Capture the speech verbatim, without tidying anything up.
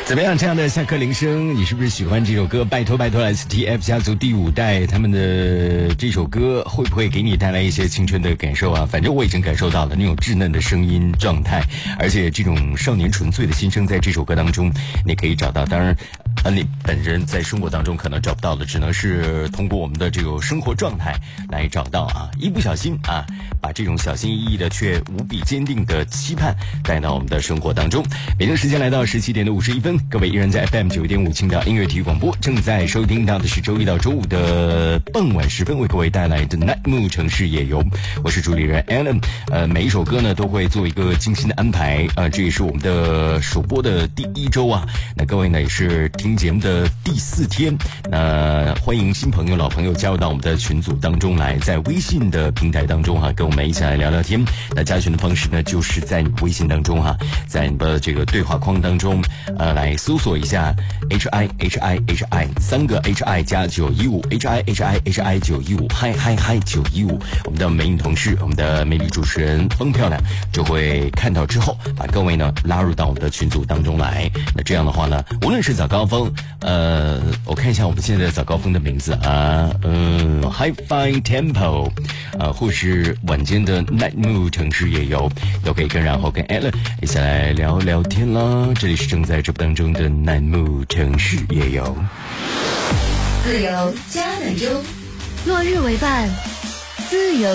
怎么样？这样的下课铃声，你是不是喜欢这首歌？拜托拜托 ，S T F 家族第五代他们的这首歌，会不会给你带来一些青春的感受啊？反正我已经感受到了那种稚嫩的声音状态，而且这种少年纯粹的心声，在这首歌当中你可以找到。当然，呃，你本人在生活当中可能找不到的，只能是通过我们的这种生活状态来找到啊。一不小心啊，把这种小心翼翼的却无比坚定的期盼带到我们的生活当中。北京时间来到十七点的五十一分，各位依然在 F M 九点五青岛音乐体育广播，正在收听到的是周一到周五的傍晚时分为各位带来的 Night Mood 城市夜游。我是主理人 Alan， 呃，每一首歌呢都会做一个精心的安排，呃，这也是我们的首播的第一周啊。那各位呢也是听节目的第四天，那欢迎新朋友、老朋友加入到我们的群组当中来，在微信的平台当中哈、啊，跟我们一起来聊聊天。那加群的方式呢，就是在你微信当中哈、啊，在你的这个对话框当中，呃，来搜索一下 H I H I H I 三个 H I 加九一五 H I H I H I 九一五嗨嗨嗨九一五，我们的美女同事，我们的美女主持人风漂亮就会看到之后，把各位呢拉入到我们的群组当中来。那这样的话呢，无论是早高峰，呃，我看一下我们现在早高峰的名字啊，嗯 ，High Fine Tempo， 呃，或是晚间的 Night Mood 城市夜游，都可以跟然后跟 Alan 一起来聊聊天啦。这里是正在直播当中的 Night Mood 城市夜游， 自由加暖中， 落日为伴，自由。